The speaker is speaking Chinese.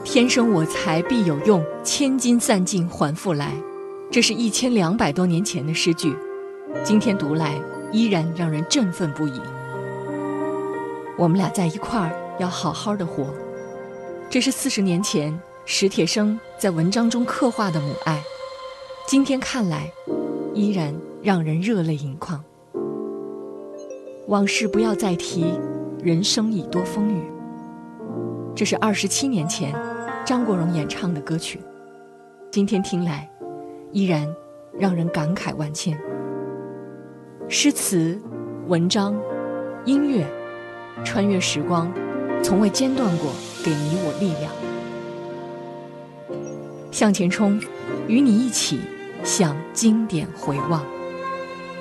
天生我材必有用，千金散尽还复来。这是1200多年前的诗句，今天读来依然让人振奋不已。我们俩在一块儿要好好的活，这是40年前史铁生在文章中刻画的母爱，今天看来依然让人热泪盈眶。往事不要再提，人生已多风雨。这是27年前张国荣演唱的歌曲，今天听来依然让人感慨万千。诗词、文章、音乐，穿越时光，从未间断过给你我力量。向前冲，与你一起向经典回望。